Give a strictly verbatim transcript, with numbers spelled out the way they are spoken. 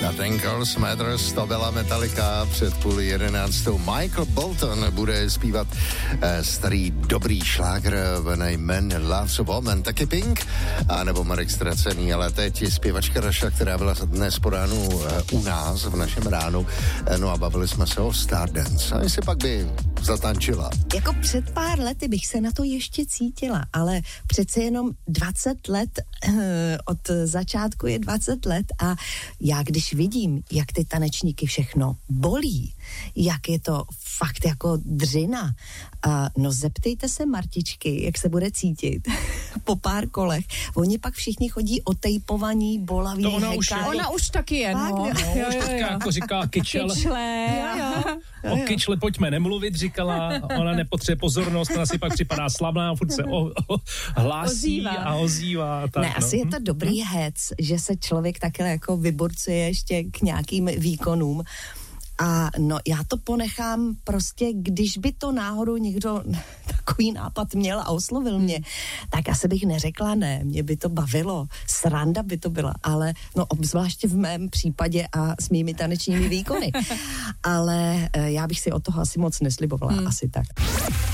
Nothing Else Matters, to byla Metallica před půl jedenáctou. Michael Bolton bude zpívat eh, starý dobrý šlágr When I Man Loves a Woman, taky Pink, a nebo Marek Stracený, ale teď je zpěvačka Raša, která byla dnes po ránu eh, u nás v našem ránu, eh, no a bavili jsme se o Stardance. A jestli pak by zatančila. Jako před pár lety bych se na to ještě cítila, ale přece jenom dvacet let, eh, od začátku je dvacet let a já když vidím, jak ty tanečníky všechno bolí, jak je to fakt jako dřina. A no zeptejte se Martičky, jak se bude cítit po pár kolech. Oni pak všichni chodí otejpovaní, bolaví, to ona hekají. už je. Ona už taky je, Fakt, no. jo. No, už teďka jako říká kyčel. Kyčle. Jo, jo. O kyčle pojďme nemluvit, říkala, ona nepotřebuje pozornost, ona si pak připadá slavná, furt se o, o, hlásí Ozývá. a ozývá. Tak, Ne, no. asi je to dobrý hec, že se člověk takhle jako vyburcuje ještě k nějakým výkonům. A no, já to ponechám prostě, když by to náhodou někdo takový nápad měl a oslovil mě, tak asi bych neřekla ne, mě by to bavilo, sranda by to byla, ale no obzvláště v mém případě a s mými tanečními výkony. Ale já bych si od toho asi moc neslibovala, hmm. asi tak.